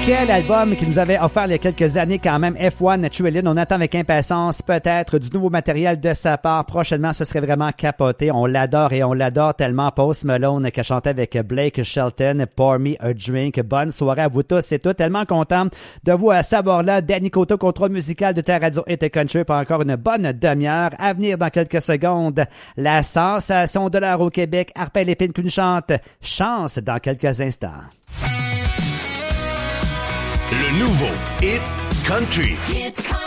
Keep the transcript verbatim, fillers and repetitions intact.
Quel album qu'il nous avait offert il y a quelques années quand même, F un Trillion. On attend avec impatience peut-être du nouveau matériel de sa part. Prochainement, ce serait vraiment capoté. On l'adore et on l'adore tellement. Post Malone qui a chanté avec Blake Shelton, Pour Me a Drink. Bonne soirée à vous tous et tout. Tellement content de vous savoir là. Danny Coteau, contrôle musical de ta radio et Country pour encore une bonne demi-heure. À venir dans quelques secondes, la sensation de l'art au Québec. Arpin Lépine qui nous chante Chance dans quelques instants. Le nouveau Hit Country. Hit Country.